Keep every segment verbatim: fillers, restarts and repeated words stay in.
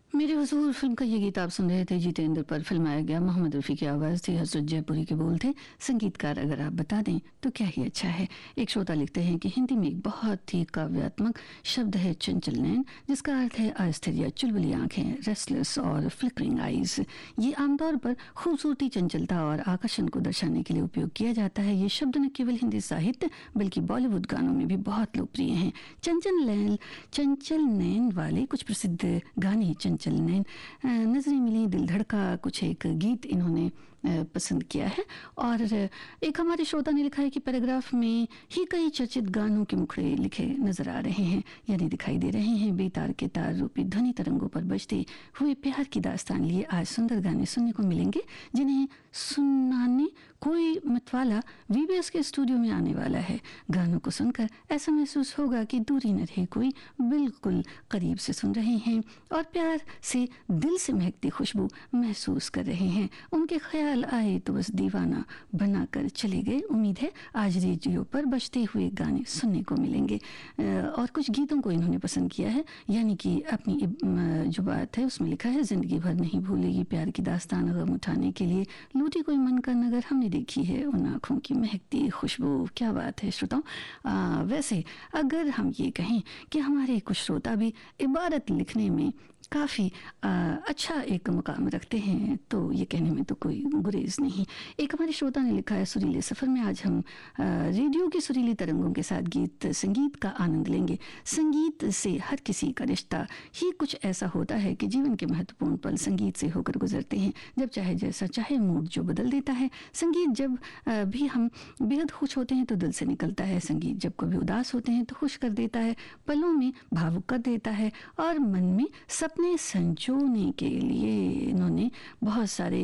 मेरे हुजूर फिल्म का ये गीत आप सुन रहे थे। जितेंद्र पर फिल्माया गया, मोहम्मद रफ़ी की आवाज़ थी, हज़रत जयपुरी के बोल थे। संगीतकार अगर आप बता दें तो क्या ही अच्छा है। एक श्रोता लिखते हैं कि हिंदी में एक बहुत ही काव्यात्मक शब्द है चंचल नैन, जिसका अर्थ है अस्थिर या चुलबुली आंखें, रेस्टलेस और फ्लिकरिंग आइज। ये आमतौर पर खूबसूरती, चंचलता और आकर्षण को दर्शाने के लिए उपयोग किया जाता है। ये शब्द न केवल हिंदी साहित्य बल्कि बॉलीवुड गानों में भी बहुत लोकप्रिय हैं। चंचल नैन चंचल नैन वाले कुछ प्रसिद्ध गाने चंचल नैन, नजरें मिली, दिल धड़का, कुछ एक गीत इन्होंने पसंद किया है। और एक हमारे श्रोता ने लिखा है कि पैराग्राफ में ही कई चर्चित गानों के मुखड़े लिखे नजर आ रहे हैं, यानी दिखाई दे रहे हैं। बेतार के तार रूपी ध्वनि तरंगों पर बजते हुए प्यार की दास्तान लिए आज सुंदर गाने सुनने को मिलेंगे, जिन्हें सुनाने कोई मतवाला वीबीएस के स्टूडियो में आने वाला है। गानों को सुनकर ऐसा महसूस होगा कि दूरी न रहे, कोई बिल्कुल करीब से सुन रहे हैं और प्यार से दिल से महकती खुशबू महसूस कर रहे हैं। उनके ख्याल आए तो बस दीवाना बनाकर चले गए। उम्मीद है आज रेडियो पर बजते हुए गाने सुनने को मिलेंगे। और कुछ गीतों को इन्होंने पसंद किया है, यानी कि अपनी जो बात है उसमें लिखा है, जिंदगी भर नहीं भूलेगी प्यार की दास्तान, गम उठाने के लिए लूटी कोई मन का नगर, हमने देखी है उन आँखों की महकती खुशबू। क्या बात है श्रोताओं। वैसे अगर हम ये कहें कि हमारे कुछ श्रोता भी इबारत लिखने में काफ़ी अच्छा एक मुकाम रखते हैं, तो ये कहने में तो कोई गुरेज नहीं। एक हमारे श्रोता ने लिखा है, सुरीले सफ़र में आज हम आ, रेडियो की सुरीली तरंगों के साथ गीत संगीत का आनंद लेंगे। संगीत से हर किसी का रिश्ता ही कुछ ऐसा होता है कि जीवन के महत्वपूर्ण पल संगीत से होकर गुजरते हैं। जब चाहे जैसा चाहे मूड जो बदल देता है। संगीत जब आ, भी हम बेहद खुश होते हैं तो दिल से निकलता है। संगीत जब कभी उदास होते हैं तो खुश कर देता है, पलों में भावुक कर देता है और मन में सपने संजोने के लिए इन्होंने बहुत सारे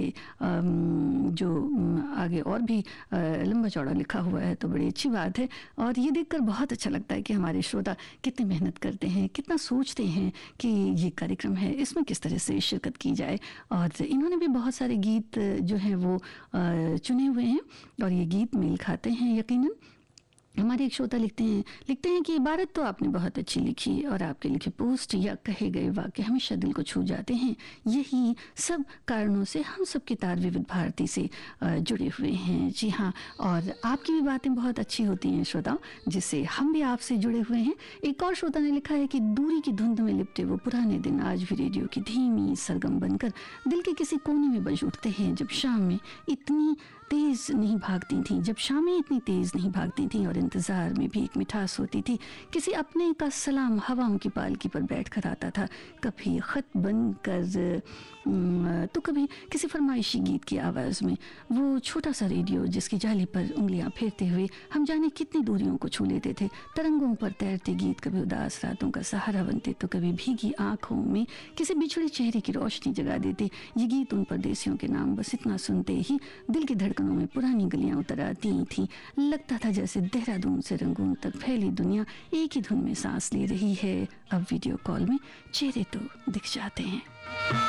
जो आगे और भी लंबा चौड़ा लिखा हुआ है, तो बड़ी अच्छी बात है। और ये देखकर बहुत अच्छा लगता है कि हमारे श्रोता कितनी मेहनत करते हैं, कितना सोचते हैं कि ये कार्यक्रम है, इसमें किस तरह से शिरकत की जाए। और इन्होंने भी बहुत सारे गीत जो हैं वो चुने हुए हैं और ये गीत मेल खाते हैं यकीनन। हमारे एक श्रोता लिखते हैं लिखते हैं कि इबारत तो आपने बहुत अच्छी लिखी और आपके लिखे पोस्ट या कहे गए वाक्य हमेशा दिल को छू जाते हैं। यही सब कारणों से हम सब के तार विविध भारती से जुड़े हुए हैं। जी हाँ, और आपकी भी बातें बहुत अच्छी होती हैं श्रोताओं, जिससे हम भी आपसे जुड़े हुए हैं। एक और श्रोता ने लिखा है कि दूरी की धुंध में लिपटे वो पुराने दिन आज भी रेडियो की धीमी सरगम बनकर दिल के किसी कोने में बज उठते हैं। जब शाम में इतनी तेज नहीं भागती थी जब शामें इतनी तेज नहीं भागती थी और इंतजार में भी एक मिठास होती थी। किसी अपने का सलाम हवाओं की पालकी पर बैठ कर आता था, कभी खत बन कर तो कभी किसी फरमाइशी गीत की आवाज़ में। वो छोटा सा रेडियो जिसकी जाली पर उंगलियां फेरते हुए हम जाने कितनी दूरियों को छू लेते थे। तरंगों पर तैरते गीत कभी उदास रातों का सहारा बनते तो कभी भीगी आंखों में किसी बिछड़े चेहरे की रोशनी जगा देते। ये गीत उन परदेसियों के नाम, बस इतना सुनते ही दिल की धड़कनों में पुरानी गलियां उतर आती थी। लगता था जैसे देहरादून से रंगून तक फैली दुनिया एक ही धुन में सांस ले रही है। अब वीडियो कॉल में चेहरे तो दिख जाते हैं।